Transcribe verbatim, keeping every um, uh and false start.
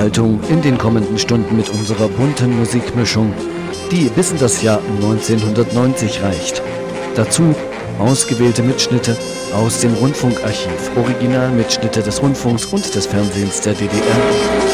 Unterhaltung in den kommenden Stunden mit unserer bunten Musikmischung, die bis in das Jahr neunzehnhundertneunzig reicht. Dazu ausgewählte Mitschnitte aus dem Rundfunkarchiv, Originalmitschnitte des Rundfunks und des Fernsehens der D D R.